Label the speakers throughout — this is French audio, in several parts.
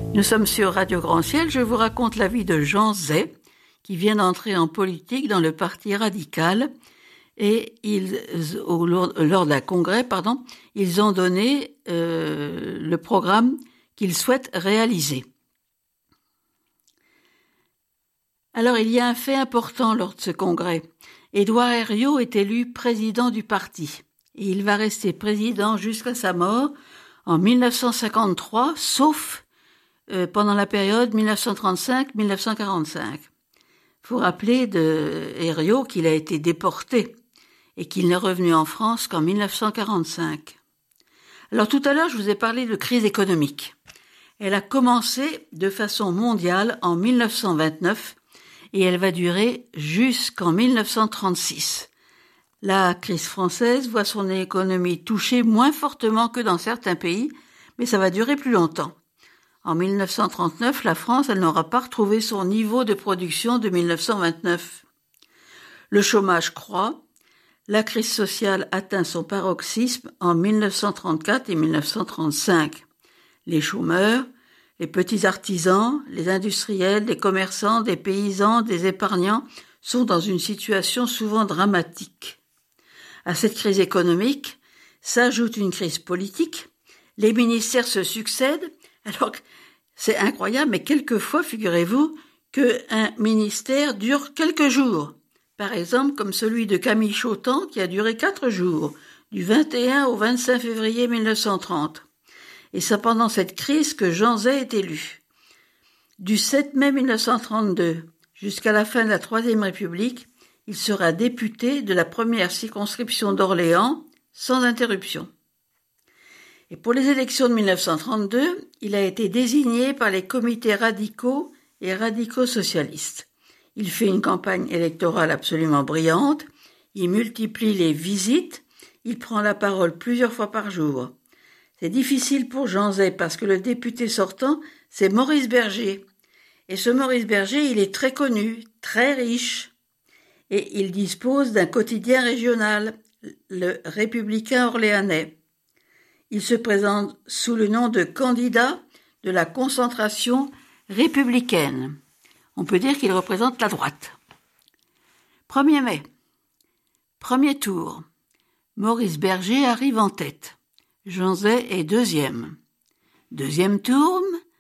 Speaker 1: Nous sommes sur Radio Grand Ciel. Je vous raconte la vie de Jean Zay, qui vient d'entrer en politique dans le Parti radical. Et lors d'un congrès, ils ont donné le programme qu'ils souhaitent réaliser. Alors, il y a un fait important lors de ce congrès. Édouard Herriot est élu président du parti. Et il va rester président jusqu'à sa mort en 1953, sauf pendant la période 1935-1945. Il faut rappeler de Herriot qu'il a été déporté et qu'il n'est revenu en France qu'en 1945. Alors tout à l'heure, je vous ai parlé de crise économique. Elle a commencé de façon mondiale en 1929 et elle va durer jusqu'en 1936. La crise française voit son économie touchée moins fortement que dans certains pays, mais ça va durer plus longtemps. En 1939, la France, elle n'aura pas retrouvé son niveau de production de 1929. Le chômage croît, la crise sociale atteint son paroxysme en 1934 et 1935. Les chômeurs, les petits artisans, les industriels, les commerçants, des paysans, des épargnants sont dans une situation souvent dramatique. À cette crise économique s'ajoute une crise politique. Les ministères se succèdent. Alors, c'est incroyable, mais quelquefois, figurez-vous, qu'un ministère dure quelques jours. Par exemple, comme celui de Camille Chautemps, qui a duré 4 jours, du 21 au 25 février 1930. Et c'est pendant cette crise que Jean Zay est élu. Du 7 mai 1932 jusqu'à la fin de la Troisième République, il sera député de la première circonscription d'Orléans, sans interruption. Et pour les élections de 1932, il a été désigné par les comités radicaux et radicaux-socialistes. Il fait une campagne électorale absolument brillante, il multiplie les visites, il prend la parole plusieurs fois par jour. C'est difficile pour Jean Zay parce que le député sortant, c'est Maurice Berger. Et ce Maurice Berger, il est très connu, très riche, et il dispose d'un quotidien régional, le Républicain orléanais. Il se présente sous le nom de candidat de la concentration républicaine. On peut dire qu'il représente la droite. 1er mai. Premier tour. Maurice Berger arrive en tête. Jean Zay est deuxième. Deuxième tour,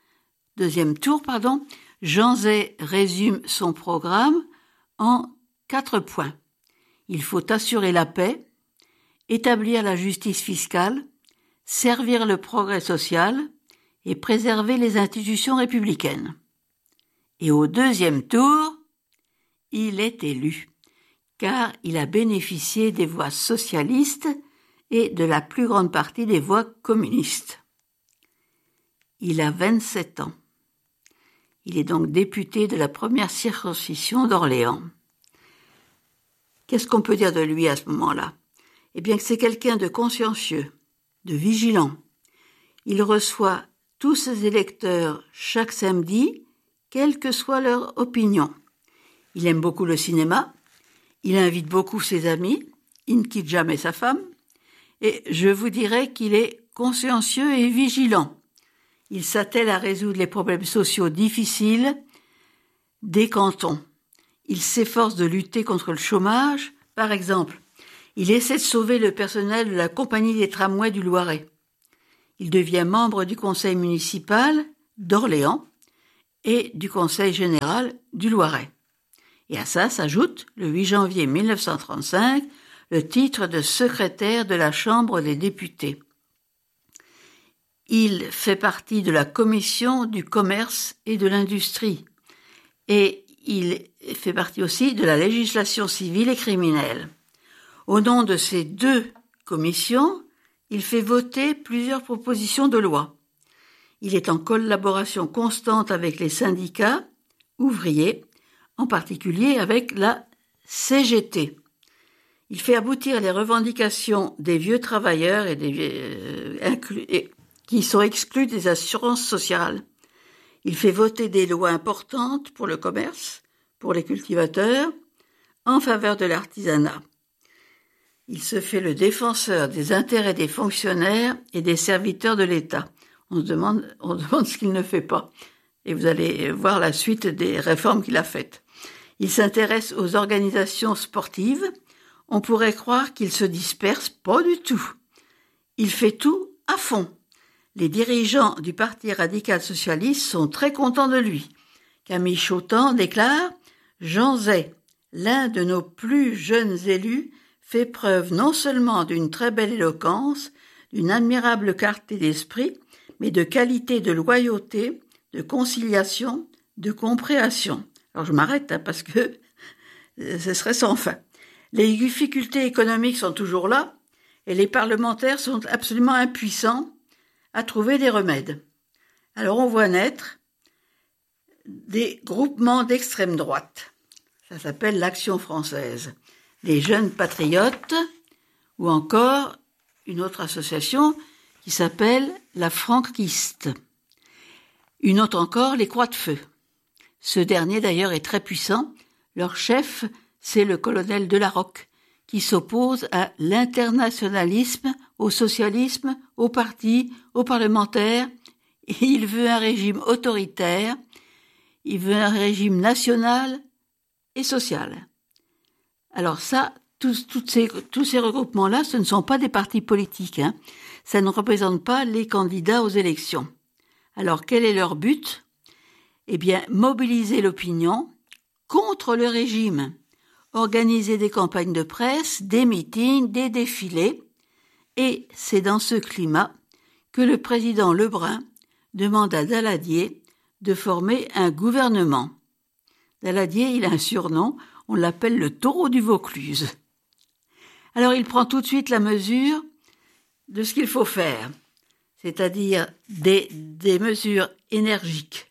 Speaker 1: Jean Zay résume son programme en 4 points. Il faut assurer la paix, établir la justice fiscale, servir le progrès social et préserver les institutions républicaines. Et au deuxième tour, il est élu, car il a bénéficié des voix socialistes et de la plus grande partie des voix communistes. Il a 27 ans. Il est donc député de la première circonscription d'Orléans. Qu'est-ce qu'on peut dire de lui à ce moment-là ? Eh bien que c'est quelqu'un de consciencieux, de vigilant. Il reçoit tous ses électeurs chaque samedi, quelle que soit leur opinion. Il aime beaucoup le cinéma, il invite beaucoup ses amis, il ne quitte jamais sa femme, et je vous dirais qu'il est consciencieux et vigilant. Il s'attelle à résoudre les problèmes sociaux difficiles des cantons. Il s'efforce de lutter contre le chômage. Par exemple, il essaie de sauver le personnel de la compagnie des tramways du Loiret. Il devient membre du conseil municipal d'Orléans et du conseil général du Loiret. Et à ça s'ajoute, le 8 janvier 1935, le titre de secrétaire de la Chambre des députés. Il fait partie de la commission du commerce et de l'industrie. Et il fait partie aussi de la législation civile et criminelle. Au nom de ces 2 commissions, il fait voter plusieurs propositions de loi. Il est en collaboration constante avec les syndicats ouvriers, en particulier avec la CGT. Il fait aboutir les revendications des vieux travailleurs et qui sont exclus des assurances sociales. Il fait voter des lois importantes pour le commerce, pour les cultivateurs, en faveur de l'artisanat. Il se fait le défenseur des intérêts des fonctionnaires et des serviteurs de l'État. on demande ce qu'il ne fait pas. Et vous allez voir la suite des réformes qu'il a faites. Il s'intéresse aux organisations sportives. On pourrait croire qu'il se disperse, pas du tout. Il fait tout à fond. Les dirigeants du Parti radical socialiste sont très contents de lui. Camille Chautemps déclare « Jean Zay, l'un de nos plus jeunes élus, fait preuve non seulement d'une très belle éloquence, d'une admirable clarté d'esprit, mais de qualité de loyauté, de conciliation, de compréhension. » Alors je m'arrête parce que ce serait sans fin. Les difficultés économiques sont toujours là et les parlementaires sont absolument impuissants à trouver des remèdes. Alors on voit naître des groupements d'extrême droite. Ça s'appelle l'Action française. Les jeunes patriotes ou encore une autre association qui s'appelle la franquiste. Une autre encore, les Croix de Feu. Ce dernier d'ailleurs est très puissant. Leur chef, c'est le colonel Delarocque, qui s'oppose à l'internationalisme, au socialisme, au parti, aux parlementaires. Et il veut un régime autoritaire, il veut un régime national et social. Alors ça, tous ces regroupements-là, ce ne sont pas des partis politiques. Ça ne représente pas les candidats aux élections. Alors quel est leur but ? Eh bien, mobiliser l'opinion contre le régime, organiser des campagnes de presse, des meetings, des défilés. Et c'est dans ce climat que le président Lebrun demande à Daladier de former un gouvernement. Daladier, il a un surnom, on l'appelle le taureau du Vaucluse. Alors il prend tout de suite la mesure de ce qu'il faut faire, c'est-à-dire des mesures énergiques.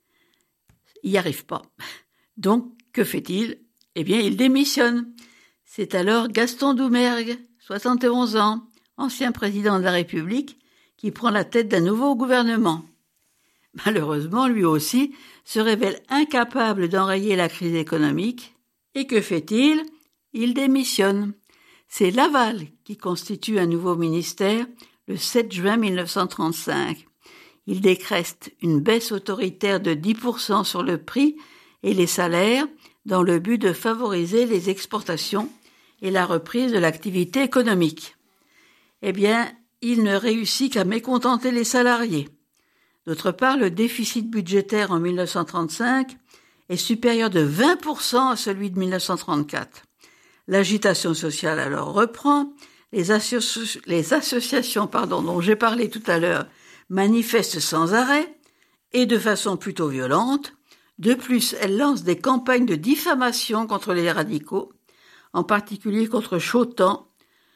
Speaker 1: Il n'y arrive pas. Donc, que fait-il ? Eh bien, il démissionne. C'est alors Gaston Doumergue, 71 ans, ancien président de la République, qui prend la tête d'un nouveau gouvernement. Malheureusement, lui aussi se révèle incapable d'enrayer la crise économique. Et que fait-il ? Il démissionne. C'est Laval qui constitue un nouveau ministère le 7 juin 1935. Il décrète une baisse autoritaire de 10% sur le prix et les salaires dans le but de favoriser les exportations et la reprise de l'activité économique. Eh bien, il ne réussit qu'à mécontenter les salariés. D'autre part, le déficit budgétaire en 1935 est supérieur de 20% à celui de 1934. L'agitation sociale alors reprend. Les associations dont j'ai parlé tout à l'heure manifestent sans arrêt et de façon plutôt violente. De plus, elles lancent des campagnes de diffamation contre les radicaux, en particulier contre Chautemps,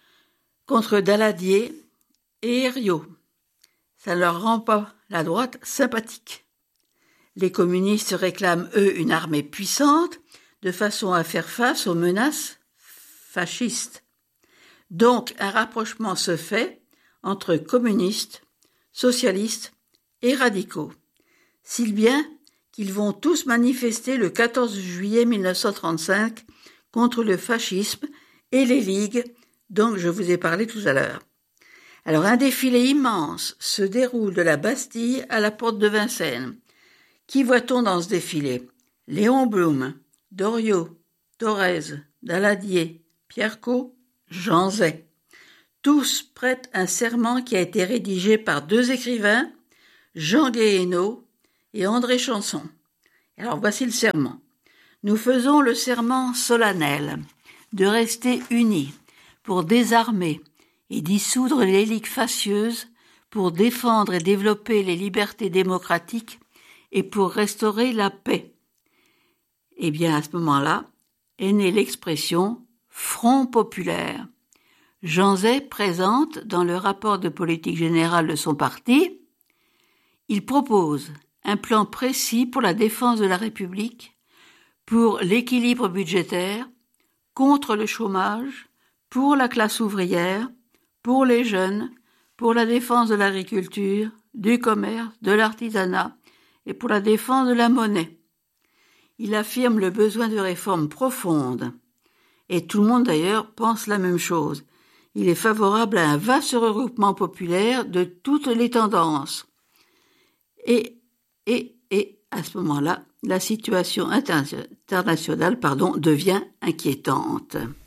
Speaker 1: contre Daladier et Herriot. Ça ne leur rend pas la droite sympathique. Les communistes réclament, eux, une armée puissante, de façon à faire face aux menaces fascistes. Donc, un rapprochement se fait entre communistes, socialistes et radicaux. Si bien qu'ils vont tous manifester le 14 juillet 1935 contre le fascisme et les ligues dont je vous ai parlé tout à l'heure. Alors, un défilé immense se déroule de la Bastille à la porte de Vincennes. Qui voit-on dans ce défilé ? Léon Blum, Doriot, Thorez, Daladier, Pierrecot, Jean Zay. Tous prêtent un serment qui a été rédigé par deux écrivains, Jean Guéhenno et André Chanson. Alors voici le serment. Nous faisons le serment solennel de rester unis pour désarmer et dissoudre les ligues facieuses, pour défendre et développer les libertés démocratiques et pour restaurer la paix. Eh bien, à ce moment-là, est née l'expression « Front populaire ». Jean Zay présente dans le rapport de politique générale de son parti, il propose un plan précis pour la défense de la République, pour l'équilibre budgétaire, contre le chômage, pour la classe ouvrière, pour les jeunes, pour la défense de l'agriculture, du commerce, de l'artisanat et pour la défense de la monnaie. Il affirme le besoin de réformes profondes. Et tout le monde d'ailleurs pense la même chose. Il est favorable à un vaste regroupement populaire de toutes les tendances. Et à ce moment-là, la situation internationale devient inquiétante.